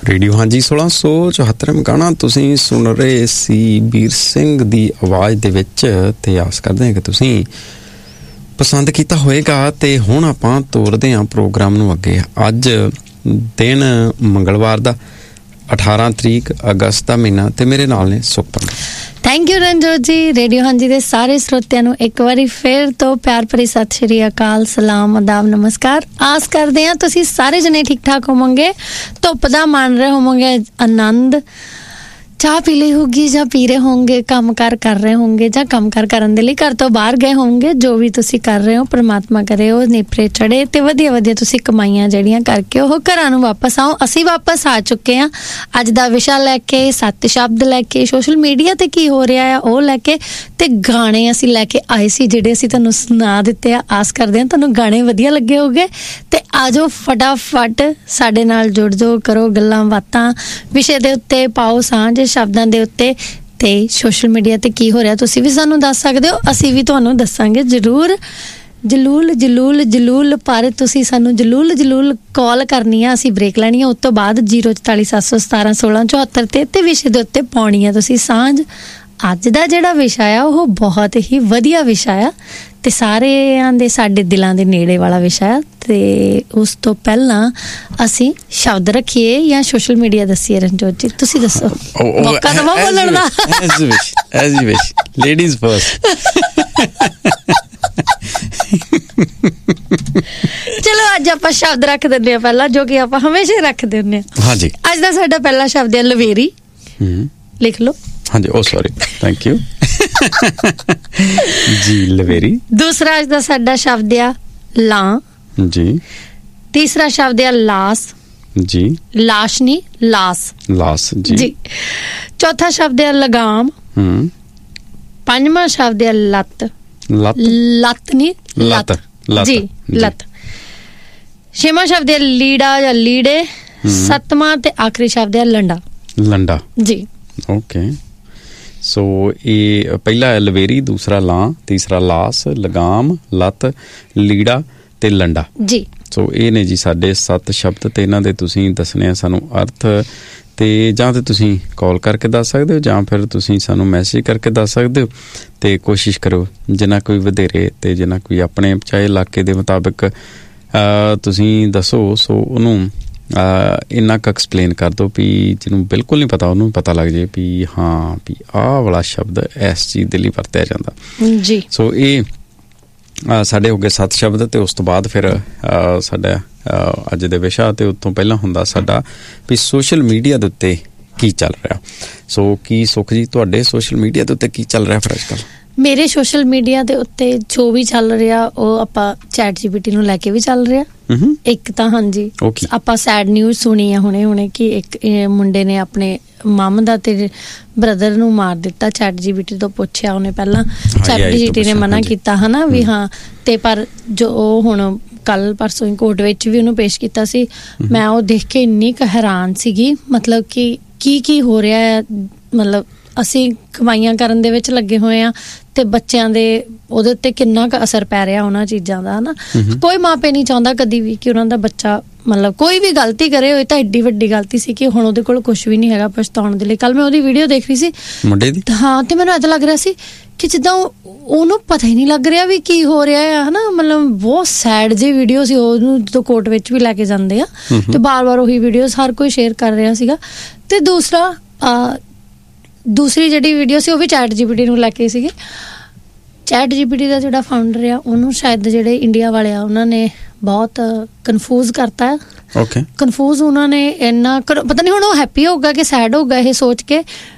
Radio ਹਾਂਜੀ 1674 ਗਾਣਾ ਤੁਸੀਂ ਸੁਣ ਰਹੇ ਸੀ ਵੀਰ ਸਿੰਘ ਦੀ ਆਵਾਜ਼ ਦੇ ਵਿੱਚ, ਤੇ ਆਸ ਕਰਦੇ ਹਾਂ ਕਿ ਤੁਸੀਂ ਪਸੰਦ ਕੀਤਾ ਹੋਏਗਾ। ਤੇ ਹੁਣ ਆਪਾਂ ਤੋਰਦੇ ਹਾਂ ਪ੍ਰੋਗਰਾਮ ਨੂੰ ਅੱਗੇ। ਅੱਜ ਦਿਨ ਮੰਗਲਵਾਰ ਦਾ 18 ਤਰੀਕ ਅਗਸਤ ਦਾ ਮਹੀਨਾ, ਤੇ ਮੇਰੇ ਨਾਲ ਨੇ ਸੁਖਪਨ। ਥੈਂਕ ਯੂ ਰਣਜੋਤ ਜੀ। ਰੇਡੀਓ ਹਾਂਜੀ ਦੇ ਸਾਰੇ ਸਰੋਤਿਆਂ ਨੂੰ ਇੱਕ ਵਾਰੀ ਫਿਰ ਤੋਂ ਪਿਆਰ ਭਰੀ ਸਤਿ ਸ਼੍ਰੀ ਅਕਾਲ, ਸਲਾਮ, ਆਦਾਬ, ਨਮਸਕਾਰ। ਆਸ ਕਰਦੇ ਹਾਂ ਤੁਸੀਂ ਸਾਰੇ ਜਣੇ ਠੀਕ ਠਾਕ ਹੋਵੋਗੇ, ਧੁੱਪ ਦਾ ਮਾਣ ਰਹੇ ਹੋਵੋਗੇ ਆਨੰਦ। ਚਾਹ ਪੀ ਲਈ ਹੋਗੀ ਜਾਂ ਪੀ ਰਹੇ ਹੋਣਗੇ, ਕੰਮ ਕਾਰ ਕਰ ਰਹੇ ਹੋਣਗੇ ਜਾਂ ਕੰਮ ਕਾਰ ਕਰਨ ਦੇ ਲਈ ਘਰ ਤੋਂ ਬਾਹਰ ਗਏ ਹੋਣਗੇ। ਜੋ ਵੀ ਤੁਸੀਂ ਕਰ ਰਹੇ ਹੋ, ਪ੍ਰਮਾਤਮਾ ਕਰੇ ਉਹ ਨੇਪਰੇ ਚੜੇ ਤੇ ਵਧੀਆ ਵਧੀਆ ਤੁਸੀਂ ਕਮਾਈਆਂ ਜਿਹੜੀਆਂ ਕਰਕੇ ਉਹ ਘਰਾਂ ਨੂੰ ਵਾਪਸ ਆਓ। ਅਸੀਂ ਵਾਪਸ ਆ ਚੁੱਕੇ ਹਾਂ ਅੱਜ ਦਾ ਵਿਸ਼ਾ ਲੈ ਕੇ, 7 ਸ਼ਬਦ ਲੈ ਕੇ, ਸੋਸ਼ਲ ਮੀਡੀਆ ਤੇ ਕੀ ਹੋ ਰਿਹਾ ਆ ਉਹ ਲੈ ਕੇ, ਤੇ ਗਾਣੇ ਅਸੀਂ ਲੈ ਕੇ ਆਏ ਸੀ ਜਿਹੜੇ ਅਸੀਂ ਤੁਹਾਨੂੰ ਸੁਣਾ ਦਿੱਤੇ ਆ। ਆਸ ਕਰਦੇ ਹਾਂ ਤੁਹਾਨੂੰ ਗਾਣੇ ਵਧੀਆ ਲੱਗੇ ਹੋਗੇ, ਤੇ ਆ ਜਾਓ ਫਟਾਫਟ ਸਾਡੇ ਨਾਲ ਜੁੜ ਜਾਓ, ਕਰੋ ਗੱਲਾਂ ਬਾਤਾਂ ਵਿਸ਼ੇ ਦੇ ਉੱਤੇ, ਪਾਓ ਸਾਂਝ ਸ਼ਬਦਾਂ ਦੇ ਉੱਤੇ। ਤੇ ਸੋਸ਼ਲ ਮੀਡੀਆ ਤੇ ਕੀ ਹੋ ਰਿਹਾ ਤੁਸੀਂ ਵੀ ਸਾਨੂੰ ਦੱਸ ਸਕਦੇ ਹੋ, ਅਸੀਂ ਵੀ ਤੁਹਾਨੂੰ ਦੱਸਾਂਗੇ ਜ਼ਰੂਰ। ਜਲੂਲ ਜਲੂਲ ਜਲੂਲ, ਪਰ ਤੁਸੀਂ ਸਾਨੂੰ ਜਲੂਲ ਜਲੂਲ ਕਾਲ ਕਰਨੀ ਆ, ਅਸੀਂ ਬ੍ਰੇਕ ਲੈਣੀ ਆ। ਉਸ ਤੋਂ ਬਾਅਦ 04471761674 ਤੇ ਵਿਸ਼ੇ ਦੇ ਉੱਤੇ ਪਾਉਣੀ ਆ ਤੁਸੀਂ ਸਾਂਝ। ਅੱਜ ਦਾ ਜਿਹੜਾ ਵਿਸ਼ਾ ਆ ਉਹ ਬਹੁਤ ਹੀ ਵਧੀਆ ਵਿਸ਼ਾ ਆ, ਤੇ ਸਾਰਿਆਂ ਦੇ ਸਾਡੇ ਦਿਲਾਂ ਦੇ ਨੇੜੇ ਵਾਲਾ ਵਿਸ਼ਾ ਆ। ਤੇ ਉਸ ਤੋਂ ਪਹਿਲਾਂ ਅਸੀਂ ਸ਼ਬਦ ਰੱਖੀਏ ਜਾਂ ਸੋਸ਼ਲ ਮੀਡੀਆ ਦੱਸੀਏ? ਰਣਜੋਤ ਜੀ ਤੁਸੀਂ ਦੱਸੋ, ਮੌਕਾ ਦਵਾ ਬੋਲਣ ਦਾ। Ladies first. ਚਲੋ ਅੱਜ ਆਪਾਂ ਸ਼ਬਦ ਰੱਖ ਦਿੰਦੇ ਆ ਪਹਿਲਾਂ, ਜੋ ਕਿ ਆਪਾਂ ਹਮੇਸ਼ਾ ਹੀ ਰੱਖਦੇ ਹੁੰਦੇ ਆ। ਹਾਂਜੀ, ਅੱਜ ਦਾ ਸਾਡਾ ਪਹਿਲਾ ਸ਼ਬਦ ਹੈ ਲਵੇਰੀ। ਲਿਖ ਲਓ। ਹਾਂਜੀ, ਓ ਸੌਰੀ, ਥੈਂਕ ਯੂ ਜੀ। ਲਵੇਰੀ। ਦੂਸਰਾ ਅੱਜ ਦਾ ਸਾਡਾ ਸ਼ਬਦ ਆ ਲਾਂ ਜੀ। ਤੀਸਰਾ ਸ਼ਬਦ ਆ ਲਾਸ ਜੀ। ਲਾਸ਼ ਨਹੀਂ, ਲਾਸ, ਲਾਸ ਜੀ। ਚੌਥਾ ਸ਼ਬਦ ਆ ਲਗਾਮ। ਪੰਜਵਾਂ ਸ਼ਬਦ ਆ ਲੱਤ। ਲੱਤ ਨਹੀਂ, ਲੱਤ ਜੀ, ਲੱਤ। ਛੇਵਾਂ ਸ਼ਬਦ ਆ ਲੀੜਾ ਜਾਂ ਲੀੜੇ। ਸੱਤਵਾਂ ਤੇ ਆਖਰੀ ਸ਼ਬਦ ਆ ਲੰਡਾ। ਲੰਡਾ ਜੀ। ਓਕੇ, ਸੋ ਇਹ ਪਹਿਲਾ ਹੈ ਲਵੇਰੀ, ਦੂਸਰਾ ਲਾਂ, ਤੀਸਰਾ ਲਾਸ, ਲਗਾਮ, ਲੱਤ, ਲੀੜਾ ਤੇ ਲੰਡਾ ਜੀ। ਸੋ ਇਹ ਨੇ ਜੀ ਸਾਡੇ 7 ਸ਼ਬਦ, ਤੇ ਇਹਨਾਂ ਦੇ ਤੁਸੀਂ ਦੱਸਣੇ ਆ ਸਾਨੂੰ ਅਰਥ। ਤੇ ਜਾਂ ਤੇ ਤੁਸੀਂ ਕਾਲ ਕਰਕੇ ਦੱਸ ਸਕਦੇ ਹੋ, ਜਾਂ ਫਿਰ ਤੁਸੀਂ ਸਾਨੂੰ ਮੈਸੇਜ ਕਰਕੇ ਦੱਸ ਸਕਦੇ ਹੋ। ਤੇ ਕੋਸ਼ਿਸ਼ ਕਰੋ ਜਿੰਨਾ ਕੋਈ ਵਧੇਰੇ ਤੇ ਜਿੰਨਾ ਕੋਈ ਆਪਣੇ ਚਾਹੇ ਇਲਾਕੇ ਦੇ ਮੁਤਾਬਿਕ ਤੁਸੀਂ ਦੱਸੋ, ਸੋ ਉਹਨੂੰ ਇੰਨਾ ਕੁ ਐਕਸਪਲੇਨ ਕਰ ਦਿਓ ਵੀ ਜਿਹਨੂੰ ਬਿਲਕੁਲ ਨਹੀਂ ਪਤਾ ਉਹਨੂੰ ਪਤਾ ਲੱਗ ਜਾਏ ਵੀ ਹਾਂ ਵੀ ਆਹ ਵਾਲਾ ਸ਼ਬਦ ਇਸ ਚੀਜ਼ ਦੇ ਲਈ ਵਰਤਿਆ ਜਾਂਦਾ ਜੀ। ਸੋ ਇਹ ਸਾਡੇ ਹੋ ਗਏ 7 ਸ਼ਬਦ, ਤੇ ਉਸ ਤੋਂ ਬਾਅਦ ਫਿਰ ਸਾਡਾ ਅੱਜ ਦੇ ਵਿਸ਼ਾ। ਤੇ ਉਸ ਤੋਂ ਪਹਿਲਾਂ ਹੁੰਦਾ ਸਾਡਾ ਵੀ ਸੋਸ਼ਲ ਮੀਡੀਆ ਦੇ ਉੱਤੇ ਕੀ ਚੱਲ ਰਿਹਾ। ਸੋ ਕੀ ਸੁਖ ਜੀ ਤੁਹਾਡੇ ਸੋਸ਼ਲ ਮੀਡੀਆ ਦੇ ਉੱਤੇ ਕੀ ਚੱਲ ਰਿਹਾ ਫਿਰ ਅੱਜ ਕੱਲ੍ਹ? ਮੇਰੇ ਸੋਸ਼ਲ ਮੀਡੀਆ ਦੇ ਉੱਤੇ ਜੋ ਵੀ ਚੱਲ ਰਿਹਾ ਉਹ ਆਪਾਂ ਚੈਟ ਜੀਪੀਟੀ ਨੂੰ ਲੈ ਕੇ ਵੀ ਚੱਲ ਰਿਹਾ। ਇੱਕ ਤਾਂ ਹਾਂਜੀ ਆਪਾਂ ਸੈਡ ਨਿਊਜ਼ ਸੁਣੀ ਆ ਹੁਣੇ ਕਿ ਇੱਕ ਮੁੰਡੇ ਨੇ ਆਪਣੇ ਮਾਮਾ ਦਾ ਤੇ ਬ੍ਰਦਰ ਨੂੰ ਮਾਰ ਦਿੱਤਾ। ਚੈਟ ਜੀਪੀਟੀ ਤੋਂ ਪੁੱਛਿਆ ਉਹਨੇ, ਪਹਿਲਾਂ ਚੈਟ ਜੀਪੀਟੀ ਨੇ ਮਨਾ ਕੀਤਾ ਹਨਾ ਵੀ ਹਾਂ, ਤੇ ਪਰ ਜੋ ਉਹ ਹੁਣ ਕੱਲ ਪਰਸੋਂ ਕੋਰਟ ਵਿੱਚ ਵੀ ਉਹਨੂੰ ਪੇਸ਼ ਕੀਤਾ ਸੀ। ਮੈਂ ਉਹ ਦੇਖ ਕੇ ਇੰਨੀ ਕੁ ਹੈਰਾਨ ਸੀਗੀ, ਮਤਲਬ ਕਿ ਕੀ ਹੋ ਰਿਹਾ ਹੈ। ਮਤਲਬ ਅਸੀਂ ਕਮਾਈਆਂ ਕਰਨ ਦੇ ਵਿੱਚ ਲੱਗੇ ਹੋਏ ਆ, ਤੇ ਬੱਚਿਆਂ ਦੇ ਉਹਦੇ ਉੱਤੇ ਕਿੰਨਾ ਕੁ ਅਸਰ ਪੈ ਰਿਹਾ ਉਹਨਾਂ ਚੀਜ਼ਾਂ ਦਾ ਹਨਾ। ਕੋਈ ਮਾਪੇ ਨਹੀਂ ਚਾਹੁੰਦਾ ਕਦੀ ਵੀ ਕਿ ਉਹਨਾਂ ਦਾ ਬੱਚਾ ਮਤਲਬ ਕੋਈ ਵੀ ਗਲਤੀ ਕਰੇ ਹੋਏ, ਤਾਂ ਐਡੀ ਵੱਡੀ ਗਲਤੀ ਸੀ ਕਿ ਹੁਣ ਉਹਦੇ ਕੋਲ ਕੁਛ ਵੀ ਨਹੀਂ ਹੈਗਾ ਪਛਤਾਉਣ ਦੇ ਲਈ। ਕੱਲ ਮੈਂ ਉਹਦੀ ਵੀਡੀਓ ਦੇਖ ਰਹੀ ਸੀ ਮੁੰਡੇ ਦੀ, ਹਾਂ, ਤੇ ਮੈਨੂੰ ਏਦਾਂ ਲੱਗ ਰਿਹਾ ਸੀ ਕਿ ਜਿੱਦਾਂ ਉਹਨੂੰ ਪਤਾ ਹੀ ਨਹੀਂ ਲੱਗ ਰਿਹਾ ਵੀ ਕੀ ਹੋ ਰਿਹਾ ਆ ਹਨਾ। ਮਤਲਬ ਬਹੁਤ ਸੈਡ ਜਿਹੀ ਵੀਡੀਓ ਸੀ। ਉਹਨੂੰ ਜਦੋਂ ਕੋਰਟ ਵਿੱਚ ਵੀ ਲੈ ਕੇ ਜਾਂਦੇ ਆ ਤੇ ਬਾਰ-ਬਾਰ ਉਹੀ ਵੀਡੀਓਜ਼ ਹਰ ਕੋਈ ਸ਼ੇਅਰ ਕਰ ਰਿਹਾ ਸੀਗਾ। ਤੇ ਦੂਸਰੀ ਜਿਹੜੀ ਵੀਡੀਓ ਸੀ ਉਹ ਵੀ ਚੈਟ ਜੀਪੀਟੀ ਨੂੰ ਲੈ ਕੇ ਸੀਗੀ। ਚੈਟ ਜੀਪੀਟੀ ਦਾ ਜਿਹੜਾ ਫਾਊਂਡਰ ਆ ਉਹਨੂੰ ਸ਼ਾਇਦ ਜਿਹੜੇ ਇੰਡੀਆ ਵਾਲੇ ਆ ਉਹਨਾਂ ਨੇ ਬਹੁਤ ਕਨਫਿਊਜ਼ ਕਰਤਾ। ਕਨਫਿਊਜ਼ ਉਹਨਾਂ ਨੇ ਇੰਨਾ ਪਤਾ ਨਹੀਂ ਹੁਣ ਉਹ ਹੈਪੀ ਹੋਊਗਾ ਕਿ ਸੈਡ ਹੋਊਗਾ ਇਹ ਸੋਚ ਕੇ,